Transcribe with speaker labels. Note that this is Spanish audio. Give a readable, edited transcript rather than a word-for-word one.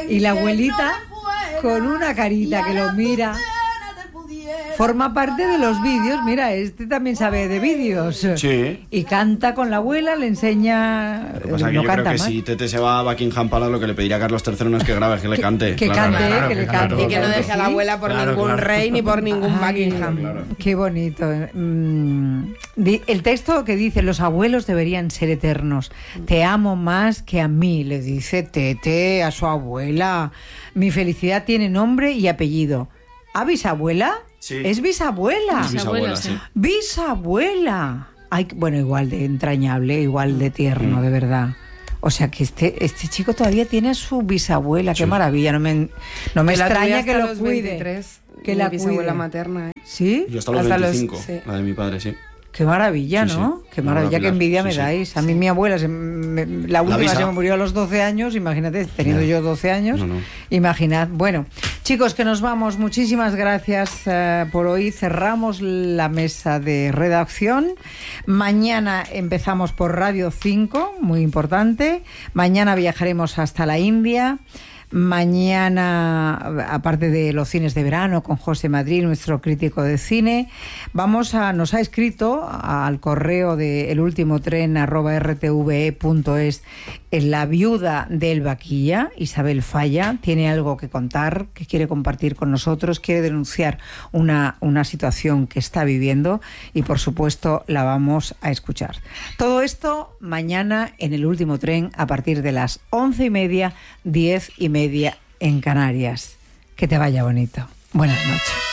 Speaker 1: Y la abuelita con una carita que lo mira. Forma parte de los vídeos, mira, este también sabe de vídeos.
Speaker 2: Sí.
Speaker 1: Y canta con la abuela, le enseña...
Speaker 2: Lo que pasa es que yo creo que si Tete se va a Buckingham Palace, lo que le pediría a Carlos III no es que grabe, es que le cante.
Speaker 1: Que
Speaker 2: claro,
Speaker 1: cante,
Speaker 2: claro,
Speaker 1: que le cante.
Speaker 3: Y que no deje a la abuela por ningún rey ni por ningún Buckingham.
Speaker 2: Claro.
Speaker 1: Qué bonito. El texto que dice, los abuelos deberían ser eternos. Te amo más que a mí, le dice Tete a su abuela. Mi felicidad tiene nombre y apellido. ¿A bisabuela?
Speaker 2: Sí.
Speaker 1: Es bisabuela.
Speaker 2: Es bisabuela, sí.
Speaker 1: Bisabuela. Ay, bueno, igual de entrañable, igual de tierno, de verdad. O sea que este chico todavía tiene a su bisabuela. Qué maravilla. No me extraña que lo cuide.
Speaker 3: 23,
Speaker 1: que la
Speaker 3: bisabuela
Speaker 1: cuide.
Speaker 3: materna.
Speaker 1: ¿Sí?
Speaker 2: Yo hasta los 25, la de mi padre, sí.
Speaker 1: Qué maravilla,
Speaker 2: Sí,
Speaker 1: ¿no?
Speaker 2: sí.
Speaker 1: Qué maravilla, qué envidia me
Speaker 2: Sí.
Speaker 1: dais. A mí mi abuela, la última se me murió a los 12 años, imagínate, teniendo yo 12 años.
Speaker 2: No.
Speaker 1: Imaginad. Bueno, chicos, que nos vamos. Muchísimas gracias por hoy. Cerramos la mesa de redacción. Mañana empezamos por Radio 5, muy importante. Mañana viajaremos hasta la India. Mañana, aparte de los cines de verano con José Madrid, nuestro crítico de cine, nos ha escrito al correo de elultimotren@rtve.es la viuda del Vaquilla, Isabel Falla, tiene algo que contar, que quiere compartir con nosotros, quiere denunciar una situación que está viviendo y por supuesto la vamos a escuchar. Todo esto mañana en El Último Tren a partir de las 11:30, 10:30 en Canarias. Que te vaya bonito. Buenas noches.